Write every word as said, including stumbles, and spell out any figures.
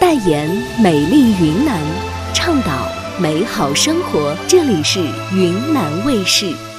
代言美丽云南，倡导美好生活。这里是云南卫视。